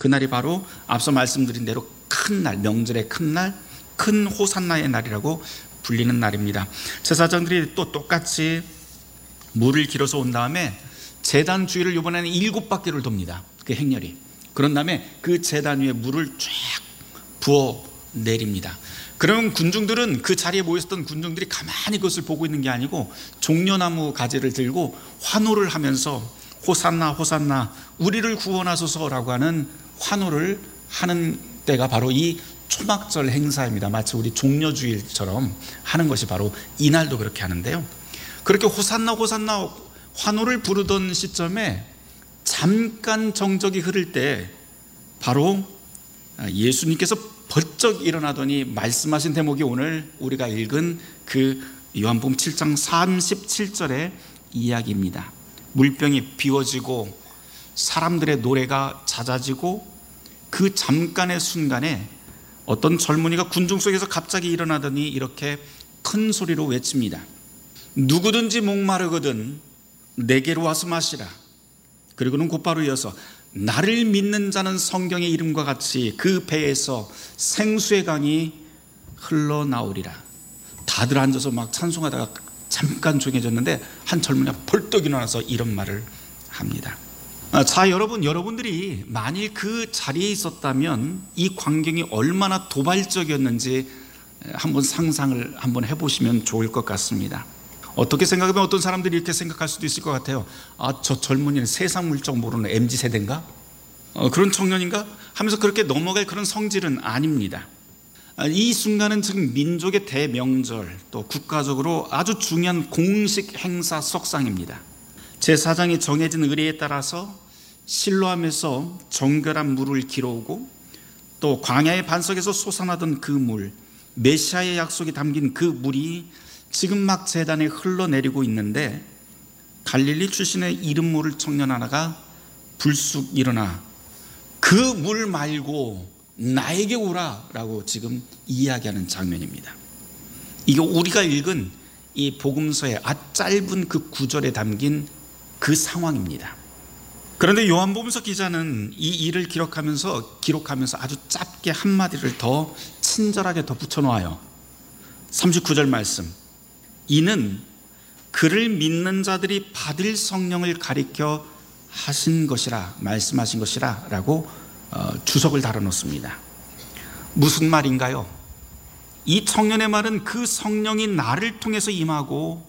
그날이 바로 앞서 말씀드린 대로 큰 날, 명절의 큰 날, 큰 호산나의 날이라고 불리는 날입니다. 제사장들이 또 똑같이 물을 길어서 온 다음에 제단 주위를 이번에는 7바퀴를 돕니다. 그 행렬이. 그런 다음에 그 제단 위에 물을 쫙 부어 내립니다. 그러면 군중들은, 그 자리에 모였던 군중들이 가만히 그것을 보고 있는 게 아니고 종려나무 가지를 들고 환호를 하면서 호산나 호산나 우리를 구원하소서라고 하는 환호를 하는 때가 바로 이 초막절 행사입니다. 마치 우리 종려주일처럼 하는 것이 바로 이날도 그렇게 하는데요. 그렇게 호산나 호산나 환호를 부르던 시점에 잠깐 정적이 흐를 때 바로 예수님께서 벌쩍 일어나더니 말씀하신 대목이 오늘 우리가 읽은 그 요한복음 7장 37절의 이야기입니다. 물병이 비워지고 사람들의 노래가 잦아지고 그 잠깐의 순간에 어떤 젊은이가 군중 속에서 갑자기 일어나더니 이렇게 큰 소리로 외칩니다. 누구든지 목마르거든 내게로 와서 마시라. 그리고는 곧바로 이어서 나를 믿는 자는 성경의 이름과 같이 그 배에서 생수의 강이 흘러나오리라. 다들 앉아서 막 찬송하다가 잠깐 조용해졌는데 한 젊은이가 벌떡 일어나서 이런 말을 합니다. 자, 여러분들이 만일 그 자리에 있었다면 이 광경이 얼마나 도발적이었는지 한번 상상을 한번 해보시면 좋을 것 같습니다. 어떻게 생각하면 어떤 사람들이 이렇게 생각할 수도 있을 것 같아요. 저 젊은이는 세상 물정 모르는 MZ세대인가? 그런 청년인가? 하면서 그렇게 넘어갈 그런 성질은 아닙니다. 이 순간은 지금 민족의 대명절, 또 국가적으로 아주 중요한 공식 행사 석상입니다. 제사장이 정해진 의례에 따라서 실로암에서 정결한 물을 길어오고 또 광야의 반석에서 솟아나던 그 물, 메시아의 약속이 담긴 그 물이 지금 막 제단에 흘러내리고 있는데 갈릴리 출신의 이름 모를 청년 하나가 불쑥 일어나 그 물 말고 나에게 오라 라고 지금 이야기하는 장면입니다. 이게 우리가 읽은 이 복음서의 짧은 그 구절에 담긴 그 상황입니다. 그런데 요한복음서 기자는 이 일을 기록하면서 아주 짧게 한마디를 더 친절하게 더 붙여놓아요. 39절 말씀, 이는 그를 믿는 자들이 받을 성령을 가리켜 하신 것이라, 말씀하신 것이라 라고 주석을 달아놓습니다. 무슨 말인가요? 이 청년의 말은 그 성령이 나를 통해서 임하고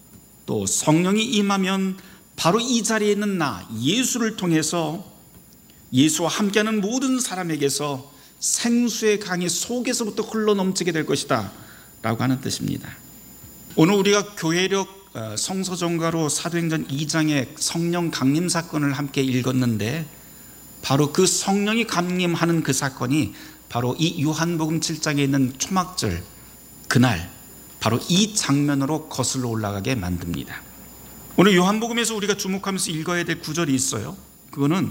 또 성령이 임하면 바로 이 자리에 있는 나 예수를 통해서 예수와 함께하는 모든 사람에게서 생수의 강이 속에서부터 흘러넘치게 될 것이다 라고 하는 뜻입니다. 오늘 우리가 교회력 성서정가로 사도행전 2장의 성령 강림 사건을 함께 읽었는데 바로 그 성령이 강림하는 그 사건이 바로 이 요한복음 7장에 있는 초막절 그날 바로 이 장면으로 거슬러 올라가게 만듭니다. 오늘 요한복음에서 우리가 주목하면서 읽어야 될 구절이 있어요. 그거는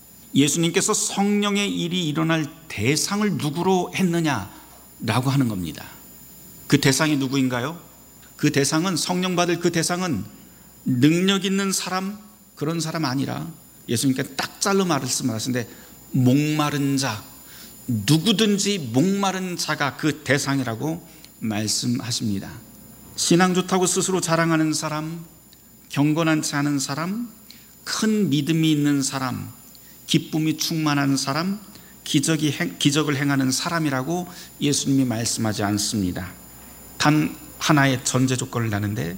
예수님께서 성령의 일이 일어날 대상을 누구로 했느냐라고 하는 겁니다. 그 대상이 누구인가요? 그 대상은, 성령 받을 그 대상은 능력 있는 사람, 그런 사람 아니라 예수님께서 딱 잘라 말씀하시는데 목마른 자, 누구든지 목마른 자가 그 대상이라고 말씀하십니다. 신앙 좋다고 스스로 자랑하는 사람, 경건하지 않은 사람, 큰 믿음이 있는 사람, 기쁨이 충만한 사람, 기적을 행하는 사람이라고 예수님이 말씀하지 않습니다. 단 하나의 전제 조건을 다는데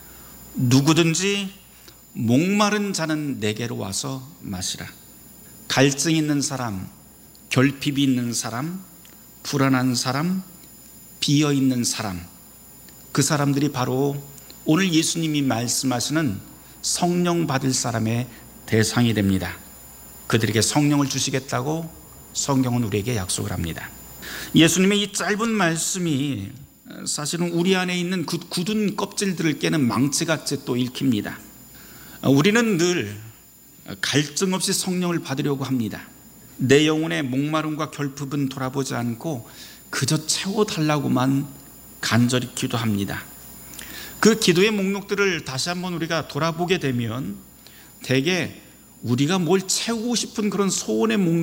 누구든지 목마른 자는 내게로 와서 마시라. 갈증 있는 사람, 결핍이 있는 사람, 불안한 사람, 비어 있는 사람, 그 사람들이 바로 오늘 예수님이 말씀하시는 성령 받을 사람의 대상이 됩니다. 그들에게 성령을 주시겠다고 성경은 우리에게 약속을 합니다. 예수님의 이 짧은 말씀이 사실은 우리 안에 있는 그 굳은 껍질들을 깨는 망치같이 또 읽힙니다. 우리는 늘 갈증 없이 성령을 받으려고 합니다. 내 영혼의 목마름과 결핍은 돌아보지 않고 그저 채워달라고만 간절히 기도합니다. 그 기도의 목록들을 다시 한번 우리가 돌아보게 되면 대개 우리가 뭘 채우고 싶은 그런 소원의 목록